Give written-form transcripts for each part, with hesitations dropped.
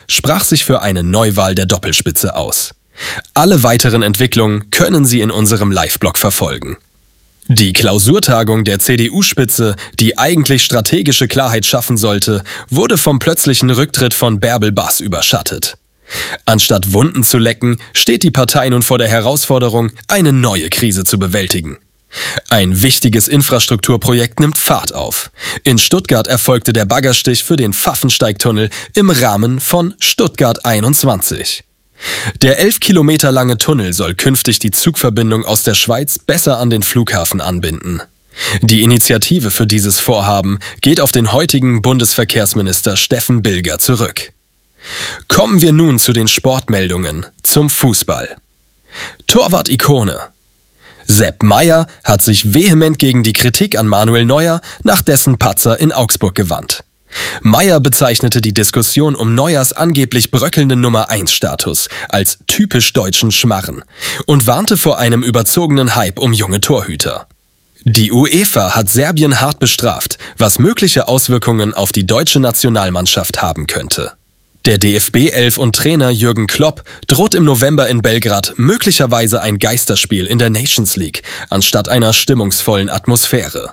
sprach sich für eine Neuwahl der Doppelspitze aus. Alle weiteren Entwicklungen können Sie in unserem Live-Blog verfolgen. Die Klausurtagung der CDU-Spitze, die eigentlich strategische Klarheit schaffen sollte, wurde vom plötzlichen Rücktritt von Bärbel Bass überschattet. Anstatt Wunden zu lecken, steht die Partei nun vor der Herausforderung, eine neue Krise zu bewältigen. Ein wichtiges Infrastrukturprojekt nimmt Fahrt auf. In Stuttgart erfolgte der Baggerstich für den Pfaffensteigtunnel im Rahmen von Stuttgart 21. Der 11 Kilometer lange Tunnel soll künftig die Zugverbindung aus der Schweiz besser an den Flughafen anbinden. Die Initiative für dieses Vorhaben geht auf den heutigen Bundesverkehrsminister Steffen Bilger zurück. Kommen wir nun zu den Sportmeldungen, zum Fußball. Torwart-Ikone. Sepp Maier hat sich vehement gegen die Kritik an Manuel Neuer nach dessen Patzer in Augsburg gewandt. Maier bezeichnete die Diskussion um Neuers angeblich bröckelnden Nummer-1-Status als typisch deutschen Schmarren und warnte vor einem überzogenen Hype um junge Torhüter. Die UEFA hat Serbien hart bestraft, was mögliche Auswirkungen auf die deutsche Nationalmannschaft haben könnte. Der DFB-Elf und Trainer Jürgen Klopp droht im November in Belgrad möglicherweise ein Geisterspiel in der Nations League anstatt einer stimmungsvollen Atmosphäre.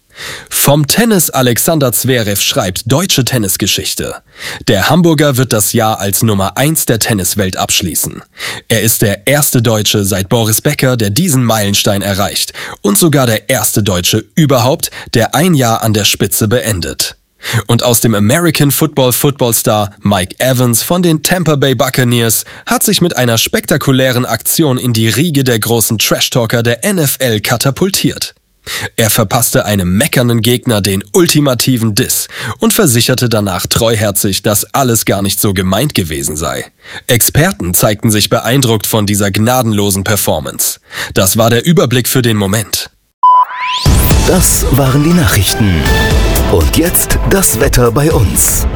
Vom Tennis Alexander Zverev schreibt deutsche Tennisgeschichte. Der Hamburger wird das Jahr als Nummer 1 der Tenniswelt abschließen. Er ist der erste Deutsche seit Boris Becker, der diesen Meilenstein erreicht und sogar der erste Deutsche überhaupt, der ein Jahr an der Spitze beendet. Und aus dem American Football-Star Mike Evans von den Tampa Bay Buccaneers hat sich mit einer spektakulären Aktion in die Riege der großen Trash-Talker der NFL katapultiert. Er verpasste einem meckernden Gegner den ultimativen Diss und versicherte danach treuherzig, dass alles gar nicht so gemeint gewesen sei. Experten zeigten sich beeindruckt von dieser gnadenlosen Performance. Das war der Überblick für den Moment. Das waren die Nachrichten. Und jetzt das Wetter bei uns.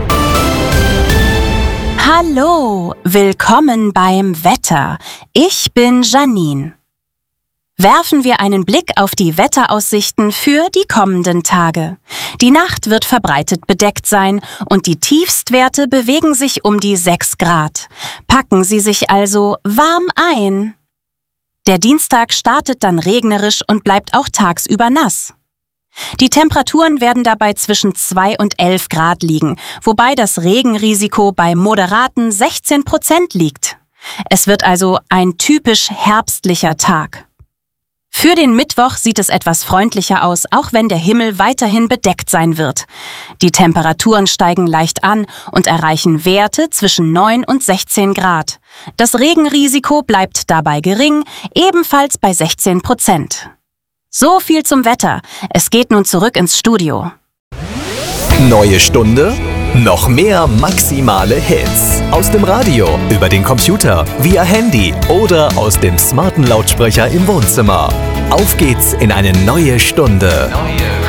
Hallo, willkommen beim Wetter. Ich bin Janine. Werfen wir einen Blick auf die Wetteraussichten für die kommenden Tage. Die Nacht wird verbreitet bedeckt sein und die Tiefstwerte bewegen sich um die 6 Grad. Packen Sie sich also warm ein. Der Dienstag startet dann regnerisch und bleibt auch tagsüber nass. Die Temperaturen werden dabei zwischen 2 und 11 Grad liegen, wobei das Regenrisiko bei moderaten 16% liegt. Es wird also ein typisch herbstlicher Tag. Für den Mittwoch sieht es etwas freundlicher aus, auch wenn der Himmel weiterhin bedeckt sein wird. Die Temperaturen steigen leicht an und erreichen Werte zwischen 9 und 16 Grad. Das Regenrisiko bleibt dabei gering, ebenfalls bei 16%. So viel zum Wetter. Es geht nun zurück ins Studio. Neue Stunde, noch mehr maximale Hits. Aus dem Radio, über den Computer, via Handy oder aus dem smarten Lautsprecher im Wohnzimmer. Auf geht's in eine neue Stunde.